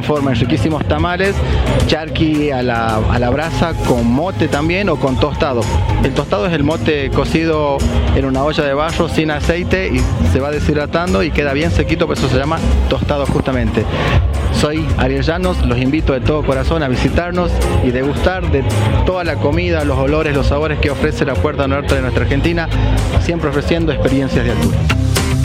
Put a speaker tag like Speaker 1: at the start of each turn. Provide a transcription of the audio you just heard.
Speaker 1: transforma en riquísimos tamales, charqui a la brasa con mote también o con tostado. El tostado es el mote cocido en una olla de barro sin aceite y se va deshidratando y queda bien sequito, por eso se llama tostado justamente. Soy Ariel Llanos, los invito de todo corazón a visitarnos y degustar de toda la comida, los olores, los sabores que ofrece la Puerta Norte de nuestra Argentina, siempre ofreciendo experiencias de altura.